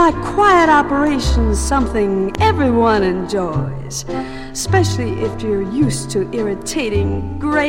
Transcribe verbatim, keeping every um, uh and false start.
like quiet operations, something everyone enjoys, especially if you're used to irritating gray